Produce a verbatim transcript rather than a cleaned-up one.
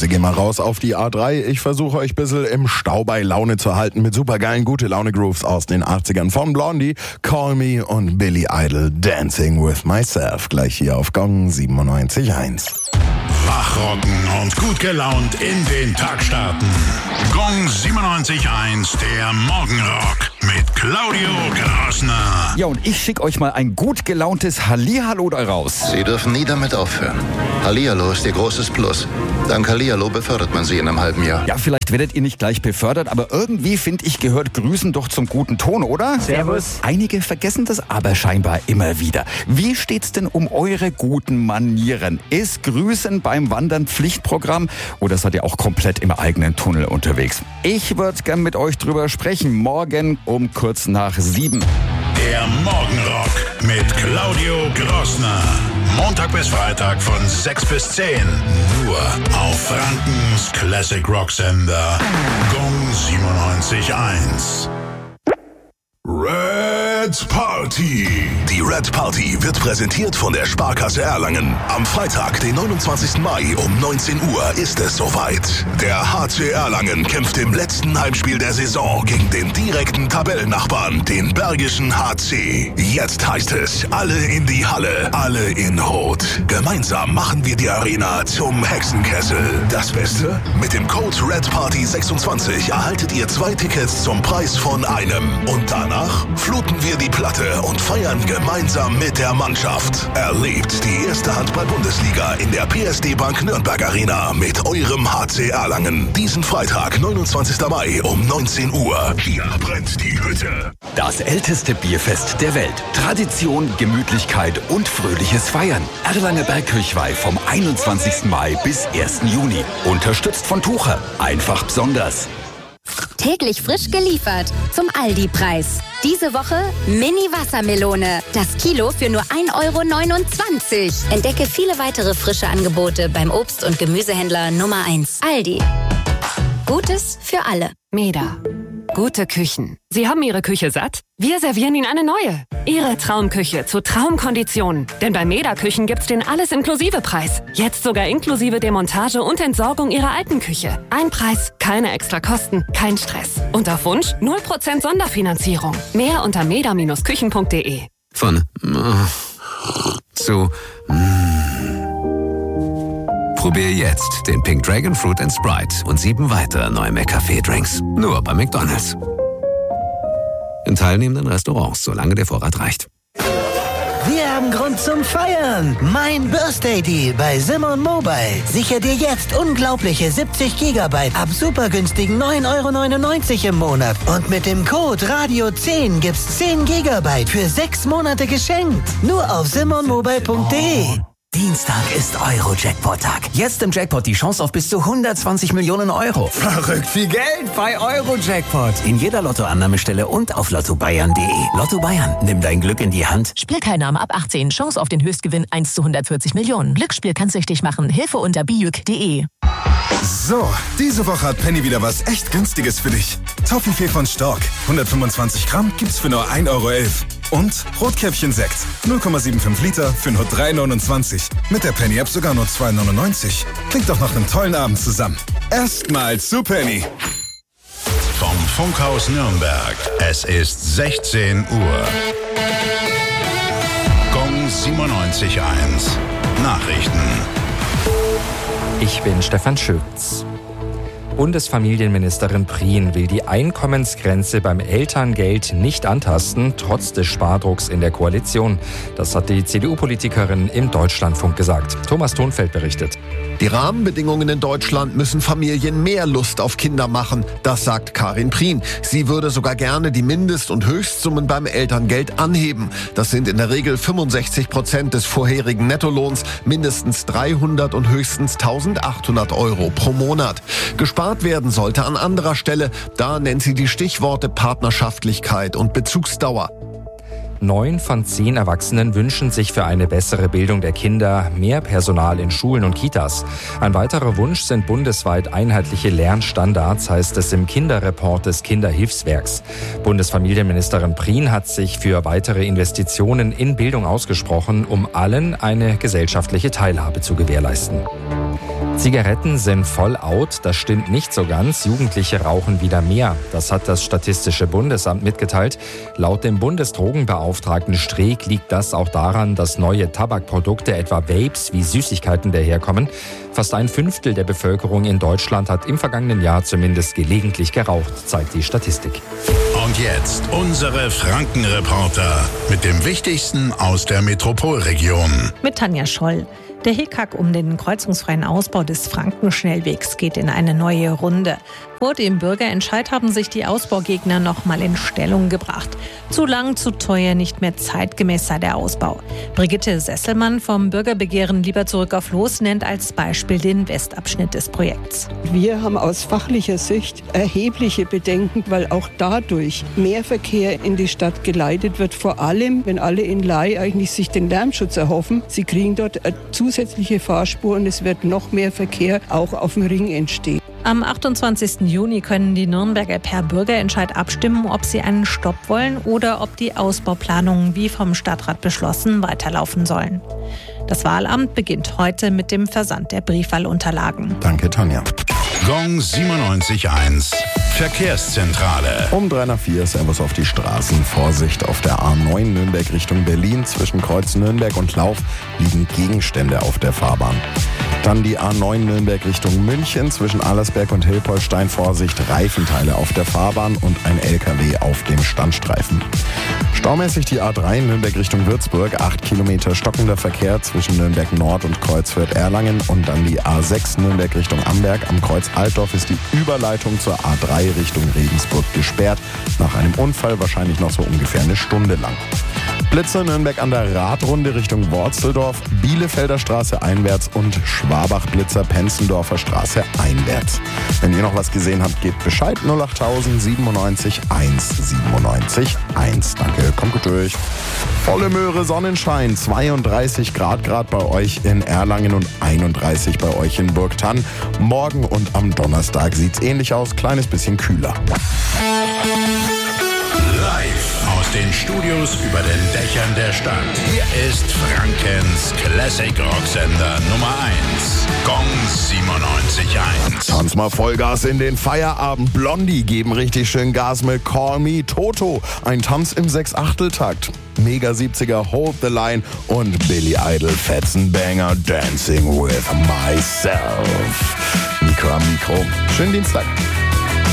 Also geh mal raus auf die A drei. Ich versuche euch ein bisschen im Stau bei Laune zu halten mit supergeilen Gute-Laune-Grooves aus den achtzigern von Blondie, Call Me und Billy Idol, Dancing with Myself. Gleich hier auf Gong siebenundneunzig Komma eins. Wachrocken und gut gelaunt in den Tag starten. Gong siebenundneunzig Komma eins, der Morgenrock mit Claudio Grosner. Ja, und ich schicke euch mal ein gut gelauntes Hallihallo da raus. Sie dürfen nie damit aufhören. Hallihallo ist Ihr großes Plus. Dank Hallihallo befördert man Sie in einem halben Jahr. Ja, vielleicht werdet ihr nicht gleich befördert, aber irgendwie, finde ich, gehört Grüßen doch zum guten Ton, oder? Servus. Einige vergessen das aber scheinbar immer wieder. Wie steht's denn um eure guten Manieren? Ist Grüßen beim Wandern Pflichtprogramm oder seid ihr auch komplett im eigenen Tunnel unterwegs? Ich würde gern mit euch drüber sprechen, morgen um kurz nach sieben. Der Morgenrock mit Claudio Grosner. Montag bis Freitag von sechs bis zehn. Nur auf Frankens Classic Rock Sender Gong siebenundneunzig Komma eins. Red Party. Die Red Party wird präsentiert von der Sparkasse Erlangen. Am Freitag, den neunundzwanzigsten Mai um neunzehn Uhr ist es soweit. Der H C Erlangen kämpft im letzten Heimspiel der Saison gegen den direkten Tabellennachbarn, den Bergischen H C. Jetzt heißt es, alle in die Halle, alle in Rot. Gemeinsam machen wir die Arena zum Hexenkessel. Das Beste? Mit dem Code Red Party sechsundzwanzig erhaltet ihr zwei Tickets zum Preis von einem. Und danach fluten wir die Platte und feiern gemeinsam mit der Mannschaft. Erlebt die erste Handball-Bundesliga in der P S D Bank Nürnberg Arena mit eurem H C Erlangen. Diesen Freitag, neunundzwanzigsten Mai um neunzehn Uhr. Hier brennt die Hütte. Das älteste Bierfest der Welt. Tradition, Gemütlichkeit und fröhliches Feiern. Erlanger Bergkirchweih vom einundzwanzigsten Mai bis ersten Juni. Unterstützt von Tucher. Einfach besonders. Täglich frisch geliefert zum Aldi-Preis. Diese Woche Mini-Wassermelone. Das Kilo für nur ein Euro neunundzwanzig. Entdecke viele weitere frische Angebote beim Obst- und Gemüsehändler Nummer eins. Aldi. Gutes für alle. Meda. Gute Küchen. Sie haben Ihre Küche satt? Wir servieren Ihnen eine neue. Ihre Traumküche zu Traumkonditionen. Denn bei Meda Küchen gibt's den Alles-Inklusive-Preis. Jetzt sogar inklusive Demontage und Entsorgung Ihrer alten Küche. Ein Preis, keine extra Kosten, kein Stress. Und auf Wunsch null Prozent Sonderfinanzierung. Mehr unter meda Bindestrich küchen punkt de. Von zu Probier jetzt den Pink Dragon Fruit and Sprite und sieben weitere neue McCafé-Drinks. Nur bei McDonald's. In teilnehmenden Restaurants, solange der Vorrat reicht. Wir haben Grund zum Feiern. Mein Birthday Deal bei Simon Mobile. Sicher dir jetzt unglaubliche siebzig Gigabyte ab super günstigen neun Euro neunundneunzig im Monat. Und mit dem Code Radio zehn gibt's zehn Gigabyte für sechs Monate geschenkt. Nur auf simon mobile punkt de. Dienstag ist Euro-Jackpot-Tag. Jetzt im Jackpot die Chance auf bis zu hundertzwanzig Millionen Euro. Verrückt viel Geld bei Euro-Jackpot. In jeder Lottoannahmestelle und auf lotto bayern punkt de. Lotto Bayern, nimm dein Glück in die Hand. Spielteilnahme ab achtzehn. Chance auf den Höchstgewinn eins zu hundertvierzig Millionen. Glücksspiel kann's süchtig machen. Hilfe unter bijuk punkt de. So, diese Woche hat Penny wieder was echt Günstiges für dich. Toffifee von Stork. hundertfünfundzwanzig Gramm gibt's für nur ein Euro elf. Und Rotkäppchen-Sekt. null Komma fünfundsiebzig Liter für nur drei neunundzwanzig. Mit der Penny-App sogar nur zwei neunundneunzig. Klingt doch nach einem tollen Abend zusammen. Erstmal zu Penny. Vom Funkhaus Nürnberg. Es ist sechzehn Uhr. Gong siebenundneunzig Komma eins. Nachrichten. Ich bin Stefan Schütz. Bundesfamilienministerin Prien will die Einkommensgrenze beim Elterngeld nicht antasten, trotz des Spardrucks in der Koalition. Das hat die C D U-Politikerin im Deutschlandfunk gesagt. Thomas Thonfeld berichtet. Die Rahmenbedingungen in Deutschland müssen Familien mehr Lust auf Kinder machen, das sagt Karin Prien. Sie würde sogar gerne die Mindest- und Höchstsummen beim Elterngeld anheben. Das sind in der Regel fünfundsechzig Prozent des vorherigen Nettolohns, mindestens dreihundert und höchstens eintausendachthundert Euro pro Monat. Gespart werden sollte an anderer Stelle. Da nennt sie die Stichworte Partnerschaftlichkeit und Bezugsdauer. Neun von zehn Erwachsenen wünschen sich für eine bessere Bildung der Kinder mehr Personal in Schulen und Kitas. Ein weiterer Wunsch sind bundesweit einheitliche Lernstandards, heißt es im Kinderreport des Kinderhilfswerks. Bundesfamilienministerin Prien hat sich für weitere Investitionen in Bildung ausgesprochen, um allen eine gesellschaftliche Teilhabe zu gewährleisten. Zigaretten sind voll out, das stimmt nicht so ganz. Jugendliche rauchen wieder mehr. Das hat das Statistische Bundesamt mitgeteilt. Laut dem Bundesdrogenbeauftragten Streeck liegt das auch daran, dass neue Tabakprodukte, etwa Vapes, wie Süßigkeiten daherkommen. Fast ein Fünftel der Bevölkerung in Deutschland hat im vergangenen Jahr zumindest gelegentlich geraucht, zeigt die Statistik. Und jetzt unsere Frankenreporter mit dem Wichtigsten aus der Metropolregion. Mit Tanja Scholl. Der Hickhack um den kreuzungsfreien Ausbau des Frankenschnellwegs geht in eine neue Runde. Vor dem Bürgerentscheid haben sich die Ausbaugegner noch mal in Stellung gebracht. Zu lang, zu teuer, nicht mehr zeitgemäß sei der Ausbau. Brigitte Sesselmann vom Bürgerbegehren Lieber zurück auf Los nennt als Beispiel den Westabschnitt des Projekts. Wir haben aus fachlicher Sicht erhebliche Bedenken, weil auch dadurch mehr Verkehr in die Stadt geleitet wird. Vor allem, wenn alle in Ley eigentlich sich den Lärmschutz erhoffen. Sie kriegen dort eine zusätzliche Fahrspur und es wird noch mehr Verkehr auch auf dem Ring entstehen. Am achtundzwanzigsten Juni können die Nürnberger per Bürgerentscheid abstimmen, ob sie einen Stopp wollen oder ob die Ausbauplanungen wie vom Stadtrat beschlossen weiterlaufen sollen. Das Wahlamt beginnt heute mit dem Versand der Briefwahlunterlagen. Danke, Tanja. Gong siebenundneunzig Komma eins Verkehrszentrale. Um drei nach vier, Servus auf die Straßen. Vorsicht, auf der A neun Nürnberg Richtung Berlin. Zwischen Kreuz Nürnberg und Lauf liegen Gegenstände auf der Fahrbahn. Dann die A neun Nürnberg Richtung München. Zwischen Allersberg und Hilpoltstein Vorsicht, Reifenteile auf der Fahrbahn und ein L K W auf dem Standstreifen. Staumäßig die A drei Nürnberg Richtung Würzburg. Acht Kilometer stockender Verkehr zwischen Nürnberg Nord und Kreuzfürth-Erlangen. Und dann die A sechs Nürnberg Richtung Amberg. Am Kreuz Altdorf ist die Überleitung zur A drei Richtung Regensburg gesperrt. Nach einem Unfall wahrscheinlich noch so ungefähr eine Stunde lang. Blitzer Nürnberg an der Radrunde Richtung Worzeldorf, Bielefelder Straße einwärts und Schwabach-Blitzer Penzendorfer Straße einwärts. Wenn ihr noch was gesehen habt, gebt Bescheid. null acht tausend siebenundneunzig eins siebenundneunzig eins. Danke, kommt gut durch. Volle Möhre, Sonnenschein, zweiunddreißig Grad Grad bei euch in Erlangen und einunddreißig bei euch in Burgthann. Morgen und am Donnerstag sieht's ähnlich aus, kleines bisschen kühler. Live aus den Studios über den Dächern der Stadt. Hier ist Frankens Classic Rocksender Nummer eins. Gong siebenundneunzig Komma eins. Tanz mal Vollgas in den Feierabend. Blondie geben richtig schön Gas mit Call Me Toto. Ein Tanz im Sechs-Achtel-Takt. Mega siebziger Hold the Line und Billy Idol Fetzenbanger Dancing with Myself. Mikro am Mikro. Schönen Dienstag.